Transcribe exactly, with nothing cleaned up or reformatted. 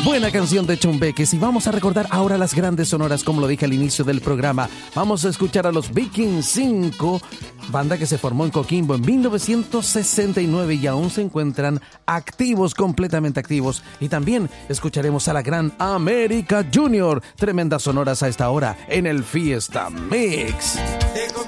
Buena canción de Chumbeques, y vamos a recordar ahora las grandes sonoras, como lo dije al inicio del programa. Vamos a escuchar a los Vikings cinco, banda que se formó en Coquimbo en mil novecientos sesenta y nueve y aún se encuentran activos, completamente activos. Y también escucharemos a la gran América Junior, tremendas sonoras a esta hora en el Fiesta Mix.